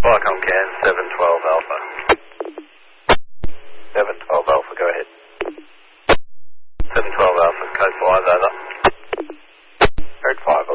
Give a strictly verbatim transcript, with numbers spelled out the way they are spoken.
Welcome, Can, seven twelve Alpha. seven twelve Alpha, go ahead. seven twelve Alpha, code five, over. Code five,